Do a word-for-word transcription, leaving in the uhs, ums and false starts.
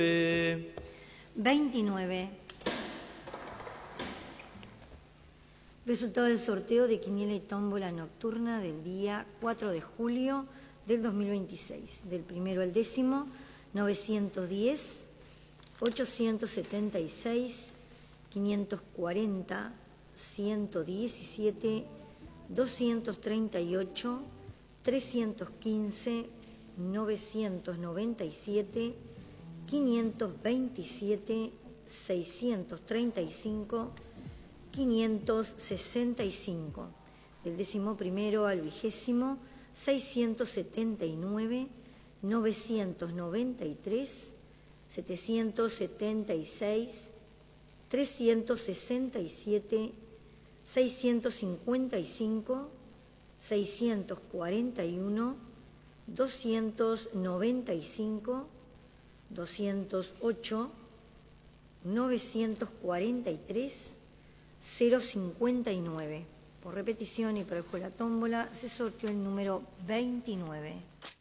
veintinueve. Resultado del sorteo de quiniela y tómbola nocturna del día cuatro de julio del dos mil veintiséis. Del primero al décimo, novecientos diez, ochocientos setenta y seis, quinientos cuarenta, ciento diecisiete, doscientos treinta y ocho, trescientos quince, novecientos noventa y siete, quinientos veintisiete, seiscientos treinta y cinco, quinientos sesenta y cinco. Del décimo primero al vigésimo, seiscientos setenta y nueve, novecientos noventa y tres, setecientos setenta y seis, trescientos sesenta y siete, seiscientos cincuenta y cinco, seiscientos cuarenta y uno, doscientos noventa y cinco, doscientos ocho, novecientos cuarenta y tres, cero cincuenta y nueve. Por repetición y por el juez de la tómbola se sorteó el número veintinueve.